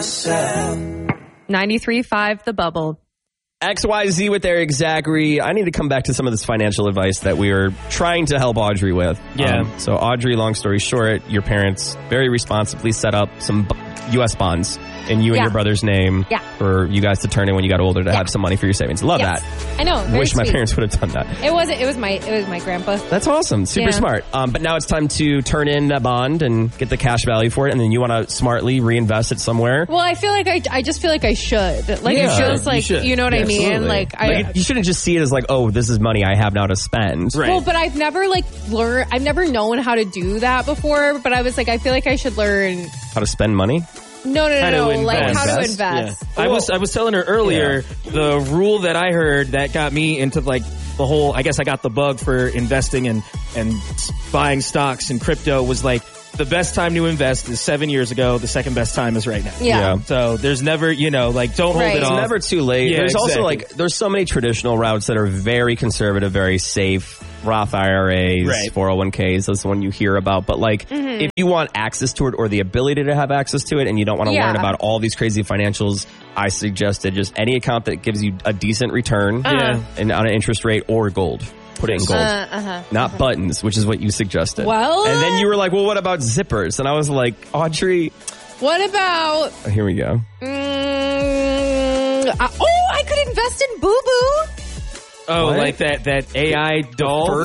myself. 93.5 The Bubble. XYZ with Eric Zachary. I need to come back to some of this financial advice that we are trying to help Audrey with. Yeah. So Audrey, long story short, your parents very responsibly set up some U.S. bonds in you and your brother's name for you guys to turn in when you got older to have some money for your savings. Love that. I know. Very Wish my sweet. parents would have done that. It was my grandpa. That's awesome. Super smart. But now it's time to turn in that bond and get the cash value for it, and then you want to smartly reinvest it somewhere. Well, I feel like I just feel like I should. Like it feels like you know what I mean. Absolutely. Like you shouldn't just see it as like, oh, this is money I have now to spend. Right. Well, but I've never I've never known how to do that before. But I was like, I feel like I should learn How to spend money? No, like how to invest. Yeah. I was telling her earlier the rule that I heard that got me into like the whole. I guess I got the bug for investing and buying stocks and crypto was like the best time to invest is 7 years ago. The second best time is right now. Yeah. So there's never don't hold it It's off. never too late. Yeah, There's also exactly. there's so many traditional routes that are very conservative, very safe. Roth IRAs, 401ks, that's the one you hear about. But if you want access to it or the ability to have access to it and you don't want to learn about all these crazy financials, I suggested just any account that gives you a decent return and on an interest rate or gold. Put it in gold. Not buttons, which is what you suggested. Well, and then you were like, well, what about zippers? And I was like, Audrey. What about... Here we go. I could invest in Boo Boo. Oh, What? like that AI doll?